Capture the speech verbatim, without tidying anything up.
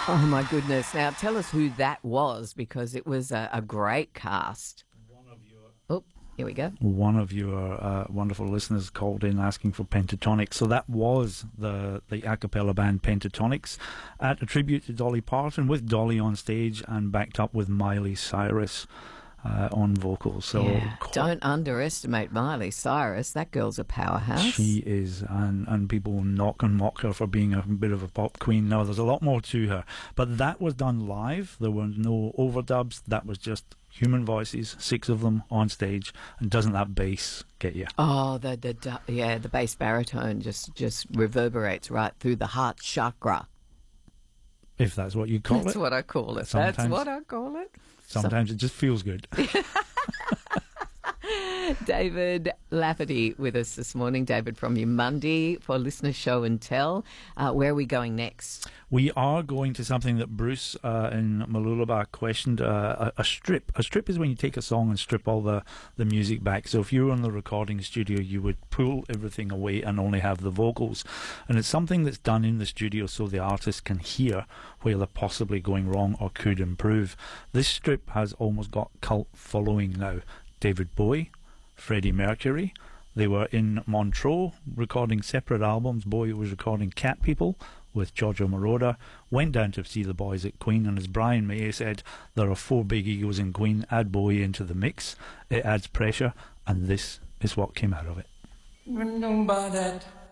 Oh my goodness. Now tell us who that was, because it was a, a great cast. Oh, here we go. One of your uh, wonderful listeners called in asking for Pentatonix. So that was the, the a cappella band Pentatonix, at a tribute to Dolly Parton, with Dolly on stage and backed up with Miley Cyrus uh, on vocals. So yeah. Don't underestimate Miley Cyrus. That girl's a powerhouse. She is, and, and people knock and mock her for being a bit of a pop queen. No, there's a lot more to her. But that was done live. There were no overdubs. That was just human voices, six of them on stage. And doesn't that bass get you? Oh, the the yeah, the bass baritone just just reverberates right through the heart chakra. If that's what you call that's it. That's what I call it. Sometimes, that's what I call it. Sometimes so. It just feels good. David Lafferty with us this morning. David from Yamundi for Listener Show and Tell. Uh, where are we going next? We are going to something that Bruce uh, in Mooloolaba questioned, uh, a, a strip. A strip is when you take a song and strip all the, the music back. So if you were in the recording studio, you would pull everything away and only have the vocals. And it's something that's done in the studio so the artist can hear where they're possibly going wrong or could improve. This strip has almost got cult following now. David Bowie, Freddie Mercury. They were in Montreux recording separate albums. Bowie was recording Cat People with Giorgio Moroder. Went down to see the boys at Queen, and as Brian May said, there are four big egos in Queen. Add Bowie into the mix, it adds pressure, and this is what came out of it.